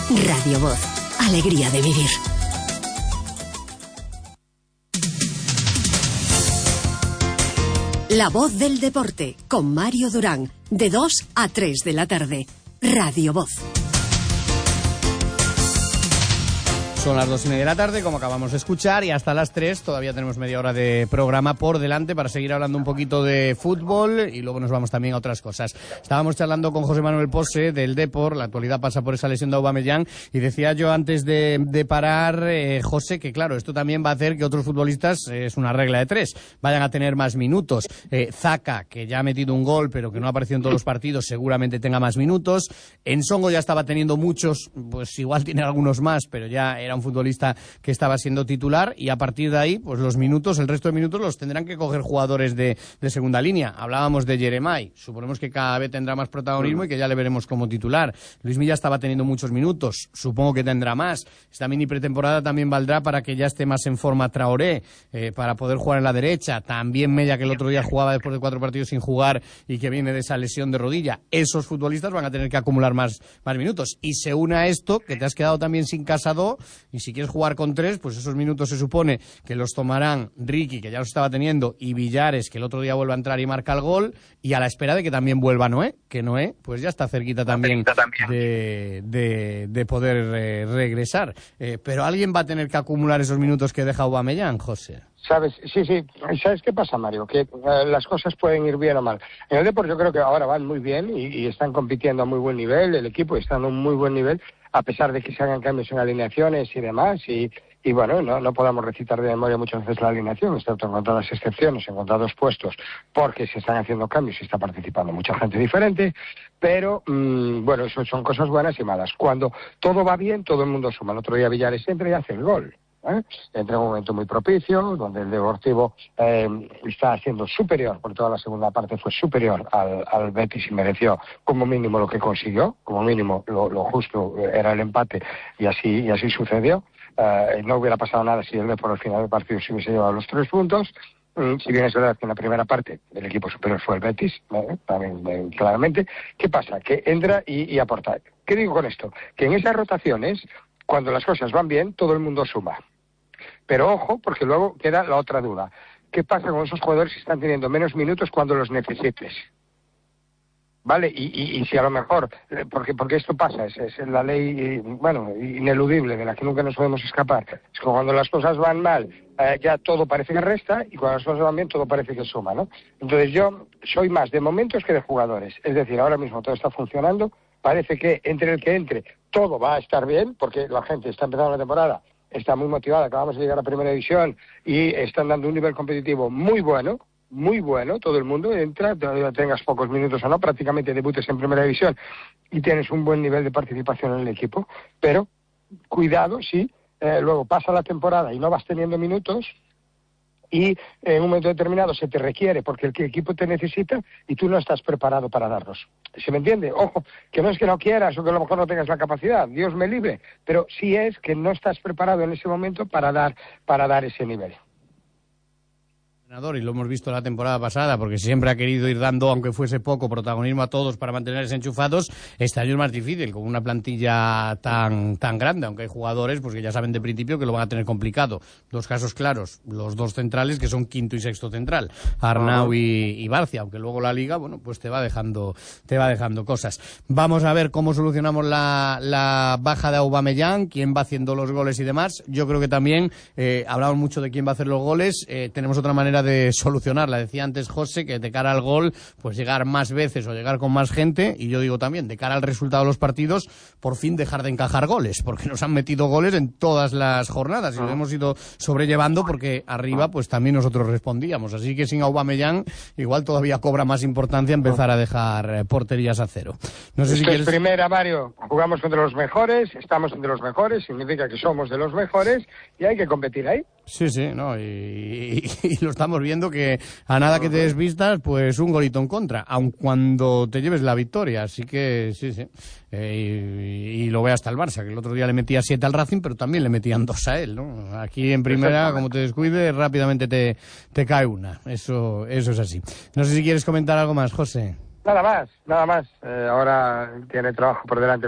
Radio Voz. Alegría de vivir. La voz del deporte, con Mario Durán, de 2 a 3 de la tarde. Radio Voz. Son las 2:30 de la tarde, como acabamos de escuchar, y hasta las 3 todavía tenemos media hora de programa por delante para seguir hablando un poquito de fútbol y luego nos vamos también a otras cosas. Estábamos charlando con José Manuel Pose del Depor, la actualidad pasa por esa lesión de Aubameyang, y decía yo antes de parar, José, que claro, esto también va a hacer que otros futbolistas, es una regla de 3, vayan a tener más minutos. Zaka, que ya ha metido un gol pero que no ha aparecido en todos los partidos, seguramente tenga más minutos. Ensongo ya estaba teniendo muchos, pues igual tiene algunos más, pero ya era un futbolista que estaba siendo titular, y a partir de ahí, pues los minutos, el resto de minutos los tendrán que coger jugadores de segunda línea. Hablábamos de Jeremai, suponemos que cada vez tendrá más protagonismo y que ya le veremos como titular. Luis Milla estaba teniendo muchos minutos, supongo que tendrá más. Esta mini pretemporada también valdrá para que ya esté más en forma Traoré, para poder jugar en la derecha. También Mella, que el otro día jugaba después de 4 partidos sin jugar y que viene de esa lesión de rodilla. Esos futbolistas van a tener que acumular más minutos. Y se une a esto, que te has quedado también sin Casado, y si quieres jugar con 3, pues esos minutos se supone que los tomarán Ricky, que ya los estaba teniendo, y Villares, que el otro día vuelve a entrar y marca el gol, y a la espera de que también vuelva Noé, que Noé pues ya está cerquita también de poder regresar. Pero alguien va a tener que acumular esos minutos que deja Aubameyang, José. ¿Sabes? Sí. ¿Sabes qué pasa, Mario? Que las cosas pueden ir bien o mal. En el Depor yo creo que ahora van muy bien y están compitiendo a muy buen nivel, el equipo está en un muy buen nivel, a pesar de que se hagan cambios en alineaciones y demás, y bueno, no podamos recitar de memoria muchas veces la alineación, excepto en contadas excepciones, en contados puestos, porque se están haciendo cambios y está participando mucha gente diferente, pero bueno, eso son cosas buenas y malas. Cuando todo va bien, todo el mundo suma. El otro día Villares entra y hace el gol. Entra en un momento muy propicio, donde el Deportivo está siendo superior, por toda la segunda parte fue superior al Betis y mereció como mínimo lo que consiguió, como mínimo lo justo era el empate, y así sucedió. No hubiera pasado nada si el Depor al final del partido se hubiese llevado los 3 puntos. Si bien es verdad que en la primera parte el equipo superior fue el Betis, también claramente. ¿Qué pasa? Que entra y aporta. ¿Qué digo con esto? Que en esas rotaciones, cuando las cosas van bien, todo el mundo suma. Pero ojo, porque luego queda la otra duda. ¿Qué pasa con esos jugadores que están teniendo menos minutos cuando los necesites? ¿Vale? Y si a lo mejor, porque esto pasa, es la ley, ineludible, de la que nunca nos podemos escapar. Es que cuando las cosas van mal, ya todo parece que resta, y cuando las cosas van bien, todo parece que suma, ¿no? Entonces yo soy más de momentos que de jugadores. Es decir, ahora mismo todo está funcionando, parece que entre el que entre, todo va a estar bien, porque la gente está empezando la temporada, está muy motivada, acabamos de llegar a Primera División y están dando un nivel competitivo muy bueno, todo el mundo entra, tengas pocos minutos o no, prácticamente debutes en Primera División y tienes un buen nivel de participación en el equipo, pero cuidado si luego pasa la temporada y no vas teniendo minutos y en un momento determinado se te requiere porque el equipo te necesita y tú no estás preparado para darlos. ¿Se me entiende? Ojo, que no es que no quieras o que a lo mejor no tengas la capacidad, Dios me libre, pero sí es que no estás preparado en ese momento para dar ese nivel. Y lo hemos visto la temporada pasada, porque siempre ha querido ir dando, aunque fuese poco, protagonismo a todos para mantenerse enchufados. Este año es más difícil, con una plantilla tan grande, aunque hay jugadores pues que ya saben de principio que lo van a tener complicado. 2 casos claros, los 2 centrales, que son quinto y sexto central, Arnau y Barcia, aunque luego la Liga, bueno, pues te va dejando cosas. Vamos a ver cómo solucionamos la baja de Aubameyang, quién va haciendo los goles y demás. Yo creo que también, hablamos mucho de quién va a hacer los goles, tenemos otra manera de solucionarla. Decía antes José que de cara al gol, pues llegar más veces o llegar con más gente, y yo digo también, de cara al resultado de los partidos, por fin dejar de encajar goles, porque nos han metido goles en todas las jornadas y lo hemos ido sobrellevando porque arriba pues también nosotros respondíamos, así que sin Aubameyang igual todavía cobra más importancia empezar a dejar porterías a cero. No sé si quieres... es primera, Mario, jugamos contra los mejores, estamos entre los mejores, significa que somos de los mejores y hay que competir ahí. Sí, no, y lo estamos viendo, que a nada que te desvistas, pues un golito en contra, aun cuando te lleves la victoria, así que sí. Y lo ve hasta el Barça, que el otro día le metía 7 al Racing, pero también le metían 2 a él, ¿no? Aquí en primera, como te descuides, rápidamente te cae una, eso es así. No sé si quieres comentar algo más, José. Nada más, ahora tiene trabajo por delante.